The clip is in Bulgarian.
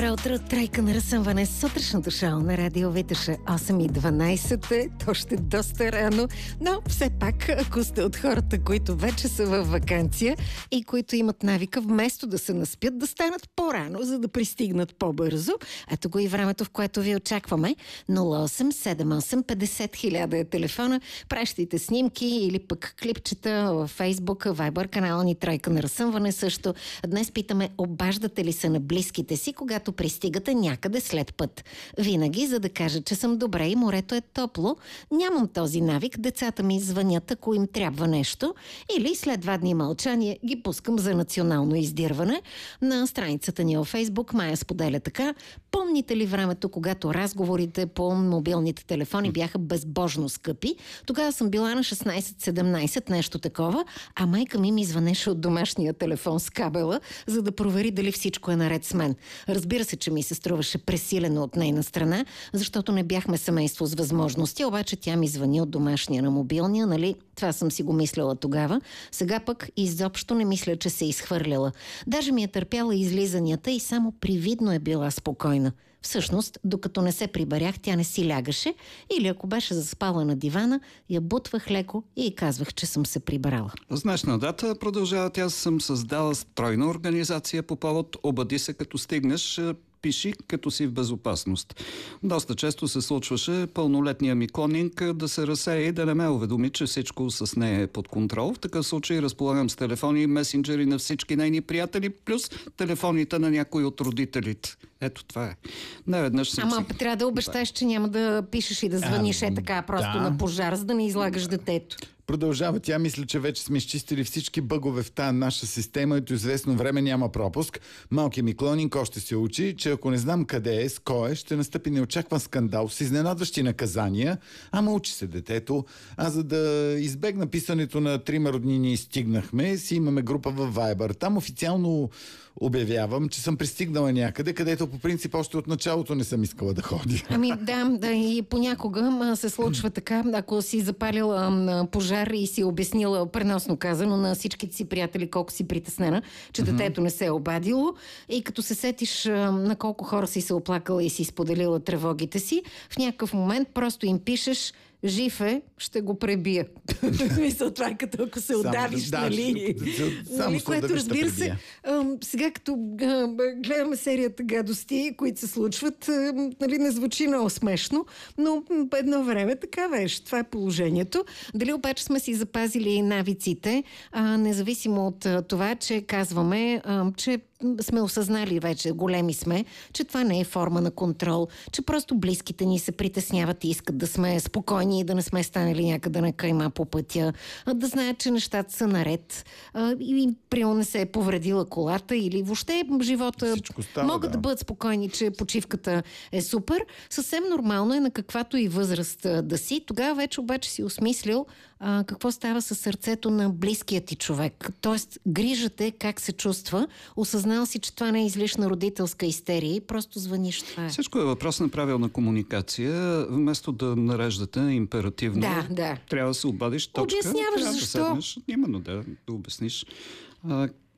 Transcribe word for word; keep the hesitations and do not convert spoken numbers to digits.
Добро утро, тройка на разсъмване с сутрешното шоу на Радио Витоша. осем и дванайсет е, то ще е доста рано, но все пак, ако сте от хората, които вече са във ваканция и които имат навика вместо да се наспят, да станат по-рано, за да пристигнат по-бързо, ето го и времето, в което ви очакваме. нула осем седем осем петдесет хиляда е телефона. Пращайте снимки или пък клипчета във Фейсбук, Вайбър, канала ни Тройка на разсъмване също. Днес питаме, обаждате ли се на близките си, когато пристигате някъде след път. Винаги, за да кажа, че съм добре и морето е топло, нямам този навик, децата ми звънят, ако им трябва нещо, или след два дни мълчание ги пускам за национално издирване. На страницата ни във Фейсбук Майя споделя така: помните ли времето, когато разговорите по мобилните телефони бяха безбожно скъпи? Тогава съм била на шестнайсет-седемнайсет, нещо такова, а майка ми ми звънеше от домашния телефон с кабела, за да провери дали всичко е наред с мен. Разбира се, че ми се струваше пресилено от нейна страна, защото не бяхме семейство с възможности, обаче тя ми звъни от домашния на мобилния, нали? Това съм си го мислила тогава. Сега пък изобщо не мисля, че се изхвърляла. Даже ми е търпяла излизанията и само привидно е била спокойна. Всъщност, докато не се прибарях, тя не си лягаше, или ако беше заспала на дивана, я бутвах леко и казвах, че съм се прибрала. С днешна дата, продължава тя, съм създала стройна организация по повод "обади се като стигнеш, пиши като си в безопасност". Доста често се случваше пълнолетния ми клонинг да се разсея и да не ме уведоми, че всичко с нея е под контрол. В такъв случай разполагам с телефони и месенджери на всички нейни приятели, плюс телефоните на някои от родителите. Ето това е. Не веднъж съм Ама си... трябва да обещаеш, че няма да пишеш и да звъниш е така просто да. на пожар, за да не излагаш детето. Продължава тя, мисля, че вече сме изчистили всички бъгове в тая наша система и до известно време няма пропуск. Малкият ми клонинг още се учи, че ако не знам къде е, с кой е, ще настъпи неочакван скандал с изненадващи наказания, ама учи се детето. А за да избегна писането на трима роднини стигнахме, си имаме група във Viber. Там официално обявявам, че съм пристигнала някъде, където по принцип още от началото не съм искала да ходя. Ами да, да, и понякога а, се случва така, ако си запалила а, пожар и си обяснила, преносно казано, на всичките си приятели колко си притеснена, че mm-hmm. детето не се е обадило, и като се сетиш а, на колко хора си се оплакала и си споделила тревогите си, в някакъв момент просто им пишеш: жив е, ще го пребия. Мисля, това е като ако се удавиш, да, нали? Само нали? Което, разбира се, а, сега като а, гледаме серията гадости, които се случват, а, нали, не звучи много смешно, но едно време така беше. Това е положението. Дали обаче сме си запазили навиците, а, независимо от а, това, че казваме, а, че сме осъзнали вече, големи сме, че това не е форма на контрол, че просто близките ни се притесняват и искат да сме спокойни и да не сме станали някъде на кайма по пътя, да знаят, че нещата са наред и приема не се е повредила колата или въобще живота. Става, могат да. да бъдат спокойни, че почивката е супер. Съвсем нормално е на каквато и възраст да си. Тогава вече обаче си осмислил а, какво става със сърцето на близкият ти човек. Тоест, грижате как се чувства, осъзнал си, че това не е излишна родителска истерия и просто звъниш. Това е. Всичко е въпрос на правилна комуникация. Вместо да нареждате императивно, да, да. трябва да се обадиш, точка. Обясняваш трябва защо. Да седнеш, именно да, да обясниш. А,